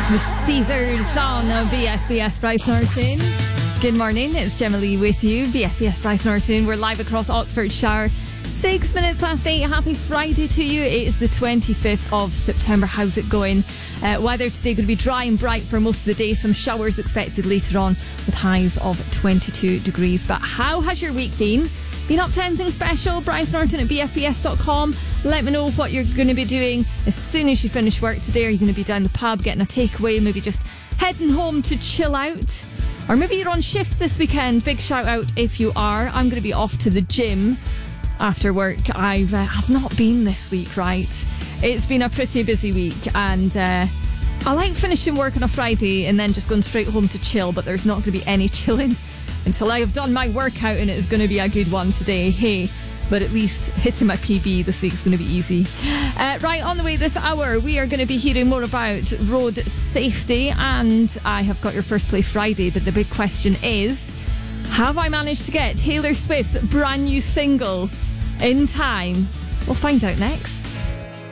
The Caesars on BFBS Bryce Norton. Good morning, it's Gemma Lee with you. BFBS Bryce Norton. We're live across Oxfordshire. 6 minutes past 8. Happy Friday to you. It is the 25th of September. How's it going? Weather today going to be dry and bright for most of the day. Some showers expected later on with highs of 22 degrees. But how has your week been? Been up to anything special? Bryce Norton at bfbs.com. Let me know what you're going to be doing as soon as you finish work today. Are you going to be down the pub, getting a takeaway, maybe just heading home to chill out? Or maybe you're on shift this weekend. Big shout out if you are. I'm going to be off to the gym after work. I've not been this week, right? It's been a pretty busy week, and I like finishing work on a Friday and then just going straight home to chill, but there's not going to be any chilling until I have done my workout, and it is going to be a good one today. Hey, but at least hitting my PB this week is going to be easy. Right, on the way this hour, we are going to be hearing more about road safety, and I have got your First Play Friday, but the big question is, have I managed to get Taylor Swift's brand new single in time? We'll find out next.